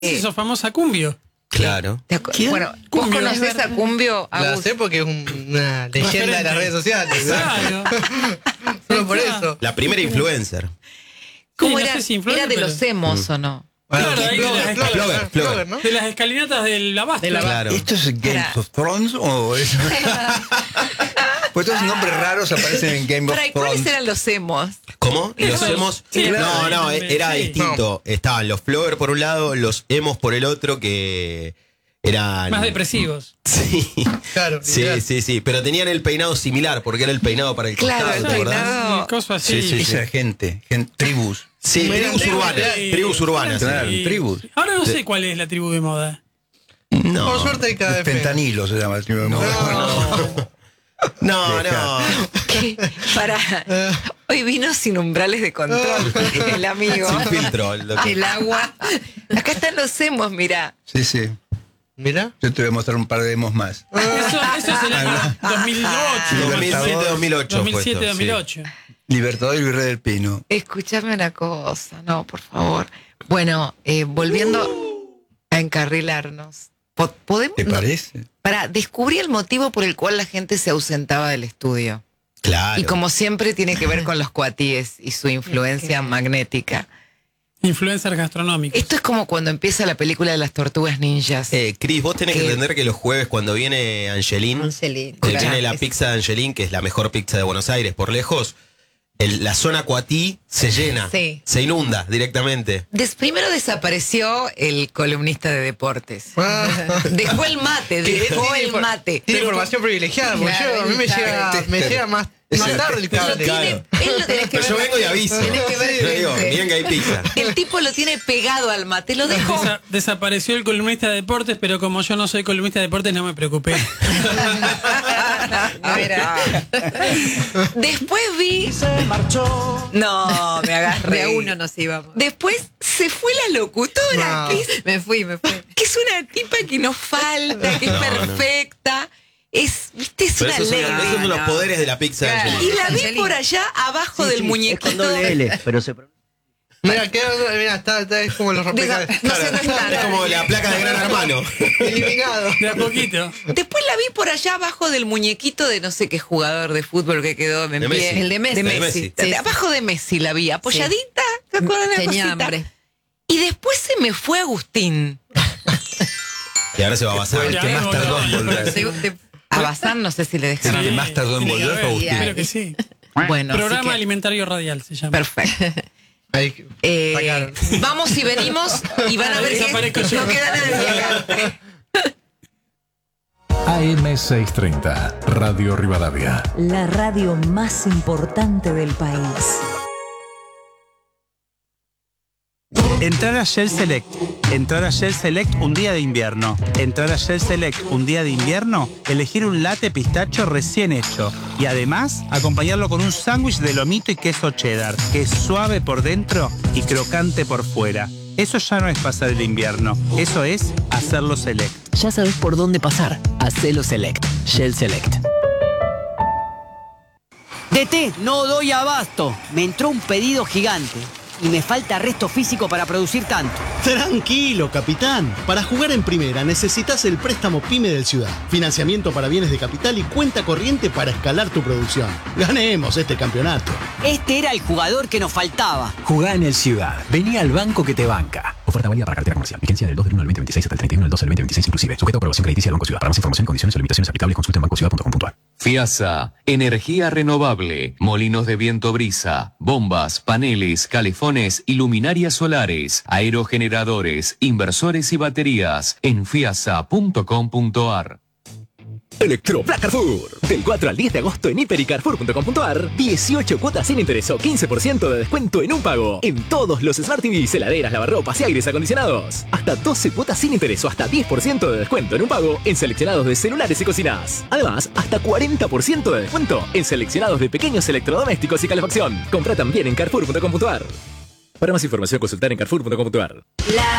Eso famosa Cumbio. Claro. Bueno, ¿vos conocés a Cumbio? La sé porque es una leyenda de las redes sociales. Claro. Solo por eso. La primera influencer. ¿Cómo Sí, no era? sé si influencer, ¿Era de pero- los emos o no? Bueno, Claro, ahí Flogger, ¿no? De las escalinatas del abasto. Claro. ¿Esto es Game of Thrones o es...? Pues estos nombres raros aparecen en Game of Para, ¿y cuáles Thrones. eran los emos? ¿Cómo? Los emos. Sí, No, claro. era Sí. distinto. Estaban los Flogger por un lado, los emos por el otro, que eran. Más depresivos. Sí. Claro, Sí, literal. sí, sí. Pero tenían el peinado similar, porque era el peinado para el Claro, costado, el ¿te acordás? peinado. Un coso así. Sí, sí, Esa gente, tribus. Sí, tribus urbanas. Sí. Tribus urbanas. Claro, Sí. tribus. Ahora no sé cuál es la tribu de moda. No. Por suerte hay cada vez menos. Fentanilo se llama el tribu de moda. No, no. ¿Qué? Para. Hoy vino sin umbrales de control el amigo. Sin filtro. el doctor. El agua. Acá están los emos, mirá. Sí, sí. Mira. Yo te voy a mostrar un par de demos más. Eso es el año 2008. 2007, 2008. 2007, 2008. Libertador y Virrey del Pino. Escuchame una cosa, no, por favor. Bueno, volviendo a encarrilarnos. ¿Podemos? ¿Te parece? Para descubrir el motivo por el cual la gente se ausentaba del estudio. Claro. Y como siempre tiene que ver con los cuatíes y su influencia magnética. Influencers gastronómicos. Esto es como cuando empieza la película de las tortugas ninjas. Cris, vos tenés que ¿Qué? entender que los jueves cuando viene Angelín, viene la pizza de Angelín, que es la mejor pizza de Buenos Aires por lejos, la zona Cuatí se llena, Sí. se inunda directamente. Primero desapareció el columnista de deportes. Dejó el mate, dejó el mate. Tiene información privilegiada, porque Claro, a mí me está llega más tarde el Pero cable. tiene, él lo tenés que Pero yo ver. vengo y aviso. Tenés que ver Yo digo, frente. miren que hay pizza. El tipo lo tiene pegado al mate, lo dejó. Desapareció el columnista de deportes, pero como yo no soy columnista de deportes, no me preocupé. Mira. Después vi. No, me agarré. De a uno nos íbamos. Después se fue la locutora, No. que es, Me fui. que es una tipa que nos falta, que es perfecta. Es, viste, es Pero una esos son, ley. esos son los poderes de la pizza de Angelín. Y la vi Angelina. por allá abajo del muñequito. pero se Mira, está es como los rompecabezas. No sé, no está. Es como la placa de Gran Hermano. Eliminado. De a poquito. Después la vi por allá abajo del muñequito de no sé qué jugador de fútbol que quedó en De pie. Messi. El de Messi. De De Messi. Messi. Sí. Abajo de Messi la vi, apoyadita, con una Tenía cosita. hambre. Y después se me fue Agustín. Y ahora se va a basar. El que más tardó en volver. A Bazán no sé si le El dejaron. que más tardó en Tiene que volver fue haber, Agustín. Espero que sí. Bueno, así Programa que- Alimentario Radial se llama. perfecto. Ahí, sacaron. Vamos y venimos y van a ver que Desaparezco no yo. queda nadie. AM630, Radio Rivadavia. La radio más importante del país. Entrar a Shell Select. Entrar a Shell Select un día de invierno. Entrar a Shell Select un día de invierno. Elegir un latte pistacho recién hecho. Y además, acompañarlo con un sándwich de lomito y queso cheddar, que es suave por dentro y crocante por fuera. Eso ya no es pasar el invierno. Eso es hacerlo Select. Ya sabes por dónde pasar. Hacelo Select. Shell Select. DT, no doy abasto. Me entró un pedido gigante y me falta resto físico para producir tanto. Tranquilo, capitán. Para jugar en primera necesitas el préstamo PYME del Ciudad. Financiamiento para bienes de capital y cuenta corriente para escalar tu producción. Ganemos este campeonato. Este era el jugador que nos faltaba. Jugá en el Ciudad. Vení al banco que te banca. Oferta válida para cartera comercial. Vigencia del 2 del 1 al 2026 hasta el 31 del 12 del 2026 inclusive. Sujeto a aprobación crediticia del Banco Ciudad. Para más información, condiciones o limitaciones aplicables, consulta en bancociudad.com.ar. FIASA, energía renovable, molinos de viento brisa, bombas, paneles, calefones y luminarias solares, aerogeneradores, inversores y baterías en fiasa.com.ar. Electro Black Carrefour. Del 4 al 10 de agosto en hiper.y carrefour.com.ar. 18 cuotas sin interés o 15% de descuento en un pago. En todos los Smart TVs, heladeras, lavarropas y aires acondicionados. Hasta 12 cuotas sin interés o hasta 10% de descuento en un pago en seleccionados de celulares y cocinas. Además, hasta 40% de descuento en seleccionados de pequeños electrodomésticos y calefacción. Compra también en carrefour.com.ar. Para más información, consultar en carrefour.com.ar. La